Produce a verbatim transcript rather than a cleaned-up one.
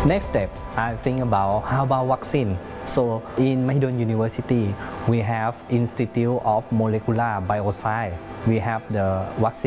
Next step, I think about how about vaccine. So in Mahidol University, we have Institute of Molecular Bioscience. We have the vaccine